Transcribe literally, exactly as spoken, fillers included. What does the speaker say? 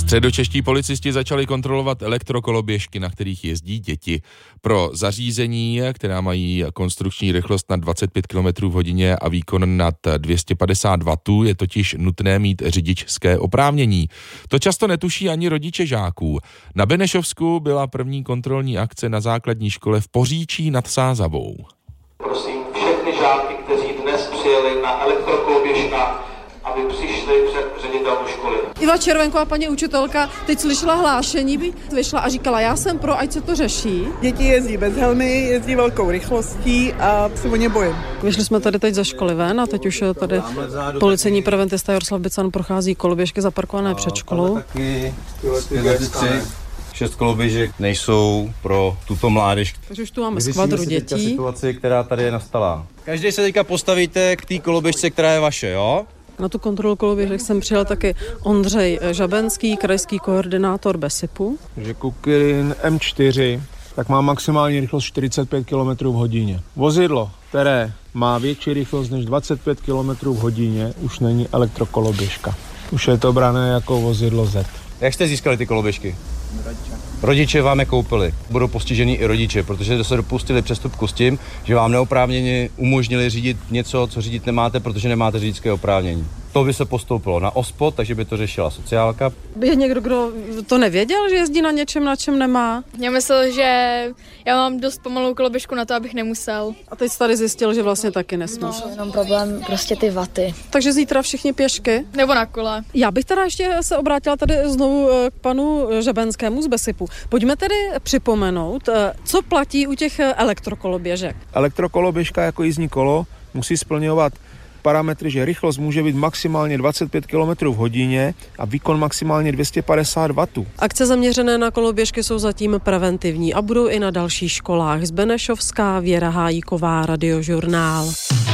Středočeští policisti začali kontrolovat elektrokoloběžky, na kterých jezdí děti. Pro zařízení, která mají konstrukční rychlost nad dvacet pět kilometrů v hodině a výkon nad dvě stě padesát wattů, je totiž nutné mít řidičské oprávnění. To často netuší ani rodiče žáků. Na Benešovsku byla první kontrolní akce na základní škole v Poříčí nad Sázavou. Prosím všechny žáky, kteří dnes přijeli na elektrokoloběžkách, aby přišli před ředitelem školy. Iva Červenková, paní učitelka, teď slyšela hlášení, by vyšla a říkala, já jsem pro, ať se to řeší. Děti jezdí bez helmy, jezdí velkou rychlostí a se o ně bojím. Vyšli jsme tady teď ze školy ven a teď už tady policejní preventista Jaroslav Bican prochází koloběžky zaparkované před školou. Taky šest koloběžek nejsou pro tuto mládež. Takže už tu máme skvadru dětí. Situaci, která tady je nastalá. Každý se teďka postavíte k té koloběžce, která je vaše, jo? Na tu kontrolu koloběžek jsem přijel taky Ondřej Žabenský, krajský koordinátor BESIPu. Že Kukirin M čtyři, tak má maximální rychlost čtyřicet pět kilometrů v hodině. Vozidlo, které má větší rychlost než dvacet pět kilometrů v hodině, už není elektrokoloběžka. Už je to brané jako vozidlo Z. Jak jste získali ty koloběžky? Rodiče. Rodiče vám je koupili. Budou postižený i rodiče, protože se dopustili přestupku s tím, že vám neoprávněně umožnili řídit něco, co řídit nemáte, protože nemáte řidičské oprávnění. To by se postoupilo na OSPOD, takže by to řešila sociálka. Je někdo, kdo to nevěděl, že jezdí na něčem, na čem nemá? Já myslel, že já mám dost pomalou koloběžku na to, abych nemusel. A teď jsi tady zjistil, že vlastně taky nesmíš. No, jenom problém prostě ty vaty. Takže zítra všichni pěšky? Nebo na kole. Já bych teda ještě se obrátila tady znovu k panu Žebenskému z BESIPu. Pojďme tedy připomenout, co platí u těch elektrokoloběžek. Elektrokoloběžka jako jízdní kolo musí splňovat parametry, že rychlost může být maximálně dvacet pět kilometrů v hodině a výkon maximálně dvě stě padesát wattů. Akce zaměřené na koloběžky jsou zatím preventivní a budou i na dalších školách. Z Benešovská Věra Hájíková, Radiožurnál.